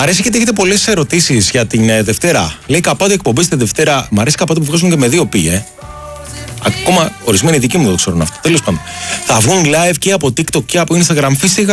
αρέσει γιατί έχετε πολλές ερωτήσεις για την Δευτέρα. Λέει καπάτο εκπομπές τη Δευτέρα. Μ' αρέσει καπάτο που βγάζουν και με 2 πι, Ακόμα ορισμένοι δικοί μου το ξέρουν αυτό. Τέλος πάντων. Θα βγουν live και από TikTok και από Instagram.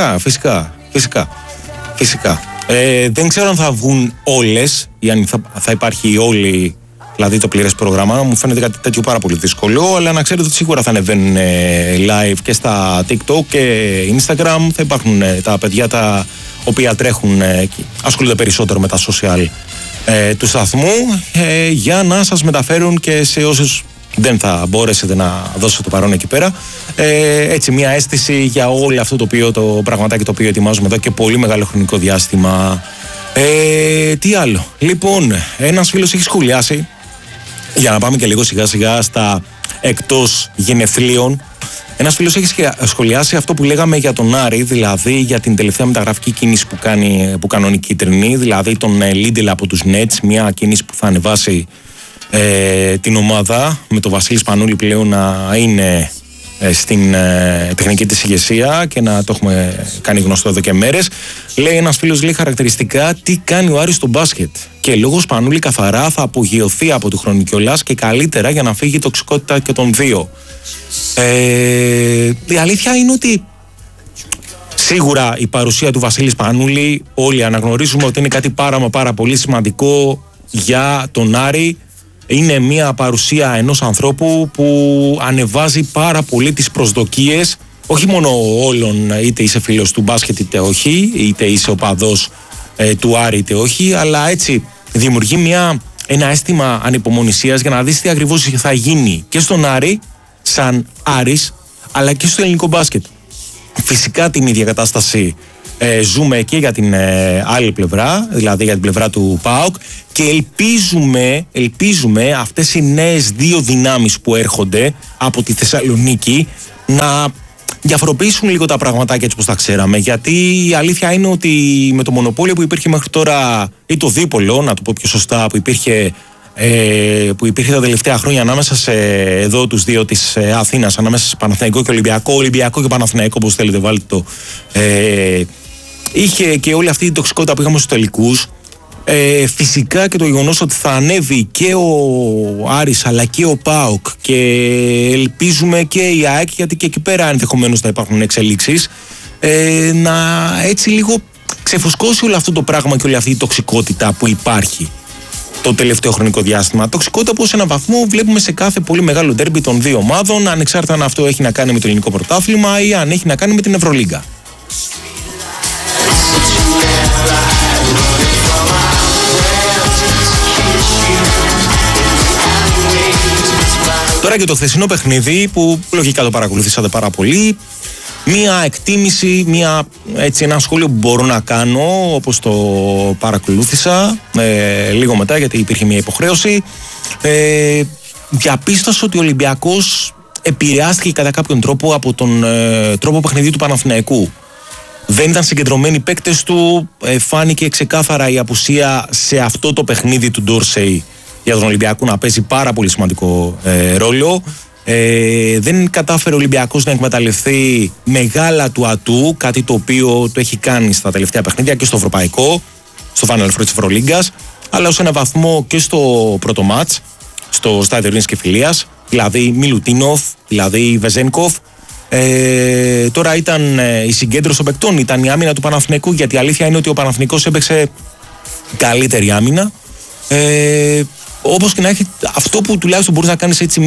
Φυσικά. Δεν ξέρω αν θα βγουν όλες ή αν θα υπάρχει όλη, δηλαδή το πλήρες πρόγραμμα. Μου φαίνεται κάτι τέτοιο πάρα πολύ δύσκολο. Αλλά να ξέρετε ότι σίγουρα θα ανεβαίνουν live και στα TikTok και Instagram. Θα υπάρχουν τα παιδιά τα οποία τρέχουν, ασχολούνται περισσότερο με τα social του σταθμού, για να σας μεταφέρουν και σε όσους δεν θα μπορέσετε να δώσετε το παρόν εκεί πέρα, έτσι μια αίσθηση για όλο αυτό το πραγματάκι το οποίο ετοιμάζουμε εδώ και πολύ μεγάλο χρονικό διάστημα. Τι άλλο? Λοιπόν, ένας φίλος έχει σχολιάσει, για να πάμε και λίγο σιγά σιγά στα εκτός γενεθλίων. Ένας φίλος έχει σχολιάσει αυτό που λέγαμε για τον Άρη, δηλαδή για την τελευταία μεταγραφική κίνηση που κάνουν οι κίτρινοι, δηλαδή τον Λίντελ από τους Nets, μια κίνηση που θα ανεβάσει την ομάδα, με τον Βασίλη Σπανούλη πλέον να είναι στην τεχνική της ηγεσία και να το έχουμε κάνει γνωστό εδώ και μέρες. Λέει ένας φίλος, λέει χαρακτηριστικά τι κάνει ο Άρης στο μπάσκετ, και λόγω Σπανούλη καθαρά θα απογειωθεί από του χρόνου κιόλας και καλύτερα για να φύγει η τοξικότητα και των δύο. Η αλήθεια είναι ότι σίγουρα η παρουσία του Βασίλη Σπανούλη όλοι αναγνωρίζουμε ότι είναι κάτι πάρα πολύ σημαντικό για τον Άρη. Είναι μια παρουσία ενός ανθρώπου που ανεβάζει πάρα πολύ τις προσδοκίες, όχι μόνο όλων, είτε είσαι φίλος του μπάσκετ είτε όχι, είτε είσαι οπαδός του Άρη είτε όχι, αλλά έτσι δημιουργεί ένα αίσθημα ανυπομονησίας για να δεις τι ακριβώς θα γίνει και στον Άρη σαν Άρης, αλλά και στο ελληνικό μπάσκετ. Φυσικά την ίδια κατάσταση ζούμε και για την άλλη πλευρά, δηλαδή για την πλευρά του ΠΑΟΚ, και ελπίζουμε αυτές οι νέες δύο δυνάμεις που έρχονται από τη Θεσσαλονίκη να διαφοροποιήσουν λίγο τα πραγματάκια έτσι όπως τα ξέραμε, γιατί η αλήθεια είναι ότι με το μονοπόλιο που υπήρχε μέχρι τώρα, ή το δίπολο, να το πω πιο σωστά, που υπήρχε τα τελευταία χρόνια ανάμεσα σε εδώ τους δύο της Αθήνας, ανάμεσα σε Παναθηναϊκό και Ολυμπιακό και Παναθηναϊκό, όπως θέλετε βάλτε το, είχε και όλη αυτή η τοξικότητα που είχαμε στους τελικούς. Φυσικά και το γεγονός ότι θα ανέβει και ο Άρης αλλά και ο ΠΑΟΚ, και ελπίζουμε και η ΑΕΚ, γιατί και εκεί πέρα ενδεχομένως θα υπάρχουν εξελίξεις, να έτσι λίγο ξεφουσκώσει όλο αυτό το πράγμα και όλη αυτή η τοξικότητα που υπάρχει το τελευταίο χρονικό διάστημα. Τοξικότητα που σε έναν βαθμό βλέπουμε σε κάθε πολύ μεγάλο ντέρμπι των δύο ομάδων, ανεξάρτητα αν αυτό έχει να κάνει με το ελληνικό πρωτάθλημα ή αν έχει να κάνει με την Ευρωλίγκα. Τώρα και το χθεσινό παιχνίδι που λογικά το παρακολουθήσατε πάρα πολύ, μία εκτίμηση, ένα σχόλιο που μπορώ να κάνω όπως το παρακολούθησα λίγο μετά, γιατί υπήρχε μια υποχρέωση. Διαπίστωσα ότι ο Ολυμπιακός επηρεάστηκε κατά κάποιον τρόπο από τον τρόπο παιχνιδιού του Παναθηναϊκού. Δεν ήταν συγκεντρωμένοι οι παίκτες του, φάνηκε ξεκάθαρα η απουσία σε αυτό το παιχνίδι του Ντόρσεϊ για τον Ολυμπιακό να παίζει πάρα πολύ σημαντικό ρόλο. Δεν κατάφερε ο Ολυμπιακός να εκμεταλλευτεί μεγάλα του ατού, κάτι το οποίο το έχει κάνει στα τελευταία παιχνίδια και στο ευρωπαϊκό, στο Final Four της Ευρωλίγκας, αλλά ως ένα βαθμό και στο πρώτο μάτς, στο Στάδιο Ειρήνης και Φιλίας, δηλαδή Μιλουτίνοφ, δηλαδή Βεζένκοφ. Τώρα ήταν η συγκέντρωση των παικτών, ήταν η άμυνα του Παναθηναϊκού, γιατί η αλήθεια είναι ότι ο Παναθηναϊκός έπαιξε καλύτερη άμυνα. Όπως και να έχει, αυτό που τουλάχιστον μπορείς να κάνεις έτσι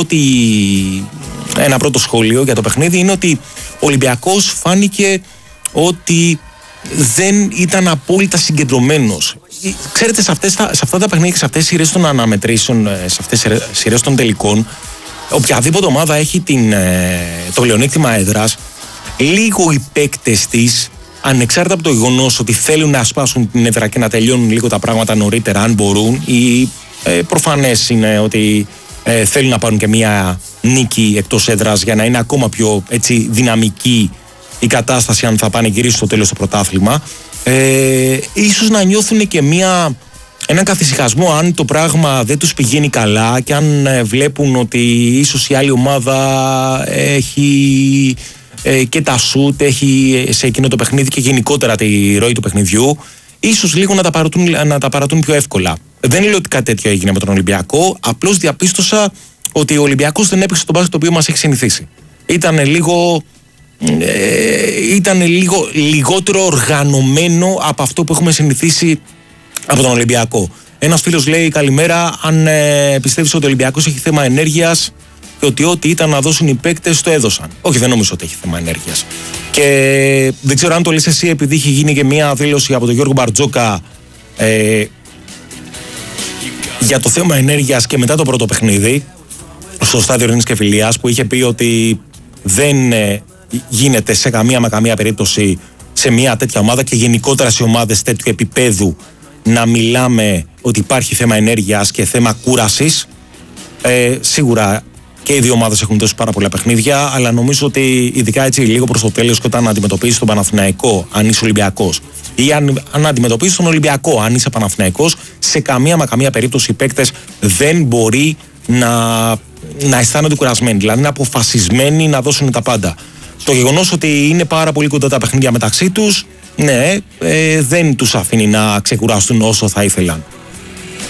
ένα πρώτο σχόλιο για το παιχνίδι είναι ότι ο Ολυμπιακός φάνηκε ότι δεν ήταν απόλυτα συγκεντρωμένος. Ξέρετε, σε αυτά τα παιχνίδια και σε αυτές τις σειρές των αναμετρήσεων, σε αυτές τις σειρές των τελικών, οποιαδήποτε ομάδα έχει το πλεονέκτημα έδρας, λίγο οι παίκτες της, ανεξάρτητα από το γεγονός ότι θέλουν να σπάσουν την έδρα και να τελειώνουν λίγο τα πράγματα νωρίτερα αν μπορούν, ή προφανές είναι ότι θέλουν να πάρουν και μια νίκη εκτός έδρας για να είναι ακόμα πιο έτσι δυναμική η κατάσταση αν θα πάνε γυρίσουν στο τέλος το πρωτάθλημα, ίσως να νιώθουν και έναν καθησυχασμό αν το πράγμα δεν τους πηγαίνει καλά και αν βλέπουν ότι ίσως η άλλη ομάδα έχει και τα σουτ, έχει σε εκείνο το παιχνίδι και γενικότερα τη ροή του παιχνιδιού, ίσως λίγο να τα παρατούν πιο εύκολα. Δεν λέω ότι κάτι τέτοιο έγινε με τον Ολυμπιακό, απλώς διαπίστωσα ότι ο Ολυμπιακός δεν έπαιξε τον μπάσκετ το οποίο μας έχει συνηθίσει. Ήταν λίγο λιγότερο οργανωμένο από αυτό που έχουμε συνηθίσει από τον Ολυμπιακό. Ένας φίλος λέει καλημέρα, αν πιστεύεις ότι ο Ολυμπιακός έχει θέμα ενέργειας και ότι ό,τι ήταν να δώσουν οι παίκτες το έδωσαν. Όχι, δεν νομίζω ότι έχει θέμα ενέργειας. Και δεν ξέρω αν το λες εσύ επειδή είχε γίνει και μια δήλωση από τον Γιώργο Μπαρτζόκα για το θέμα ενέργειας και μετά το πρώτο παιχνίδι στο στάδιο Ειρήνης και Φιλίας, που είχε πει ότι δεν γίνεται σε καμία περίπτωση σε μια τέτοια ομάδα και γενικότερα σε ομάδες τέτοιου επίπεδου να μιλάμε ότι υπάρχει θέμα ενέργειας και θέμα κούρασης. Σίγουρα και οι δύο ομάδες έχουν δώσει πάρα πολλά παιχνίδια, αλλά νομίζω ότι ειδικά έτσι λίγο προς το τέλος, και όταν αντιμετωπίσεις τον Παναθηναϊκό, αν είσαι Ολυμπιακός, ή αν αντιμετωπίσεις τον Ολυμπιακό, αν είσαι Παναθηναϊκός, σε καμία περίπτωση οι παίκτες δεν μπορεί να αισθάνονται κουρασμένοι, δηλαδή είναι αποφασισμένοι να δώσουν τα πάντα. Το γεγονός ότι είναι πάρα πολύ κοντά τα παιχνίδια μεταξύ τους, ναι, δεν τους αφήνει να ξεκουραστούν όσο θα ήθελαν.